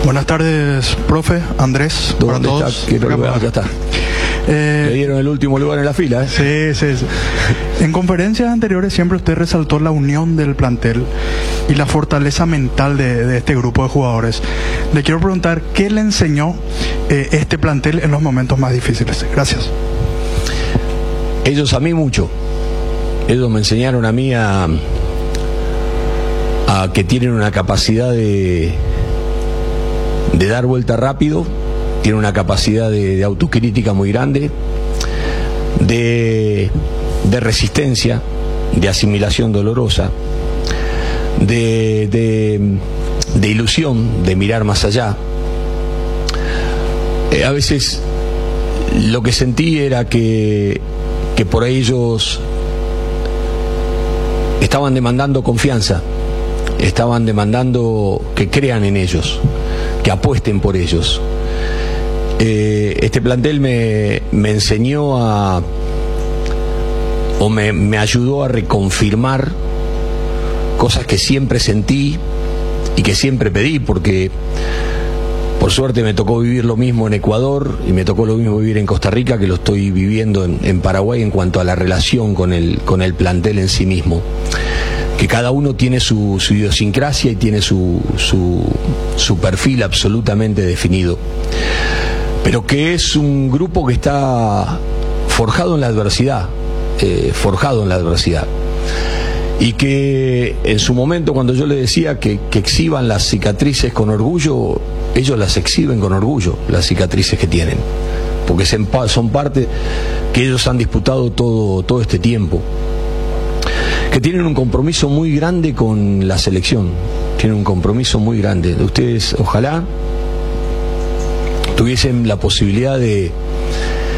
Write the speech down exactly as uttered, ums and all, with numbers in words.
Buenas tardes, profe, Andrés, para ¿Dónde todos. está? Quiero lugar, acá está. Eh, Le dieron el último lugar en la fila, ¿eh? Sí, sí, sí. En conferencias anteriores siempre usted resaltó la unión del plantel y la fortaleza mental de, de este grupo de jugadores. Le quiero preguntar, ¿qué le enseñó eh, este plantel en los momentos más difíciles? Gracias. Ellos a mí mucho. Ellos me enseñaron a mí a, a que tienen una capacidad de, de dar vuelta rápido, tienen una capacidad de, de autocrítica muy grande, de, de resistencia, de asimilación dolorosa, de, de, de ilusión, de mirar más allá. Eh, a veces lo que sentí era que, que por ellos estaban demandando confianza, estaban demandando que crean en ellos, que apuesten por ellos. Eh, este plantel me, me enseñó a, o me, me ayudó a reconfirmar cosas que siempre sentí y que siempre pedí, porque por suerte me tocó vivir lo mismo en Ecuador y me tocó lo mismo vivir en Costa Rica, que lo estoy viviendo en, en Paraguay en cuanto a la relación con el, con el plantel en sí mismo. Que cada uno tiene su, su idiosincrasia y tiene su, su, su perfil absolutamente definido, pero que es un grupo que está forjado en la adversidad, eh, forjado en la adversidad, y que en su momento, cuando yo les decía que, que exhiban las cicatrices con orgullo, ellos las exhiben con orgullo, las cicatrices que tienen, porque son parte que ellos han disputado todo, todo este tiempo, que tienen un compromiso muy grande con la selección, tienen un compromiso muy grande. Ustedes ojalá tuviesen la posibilidad de,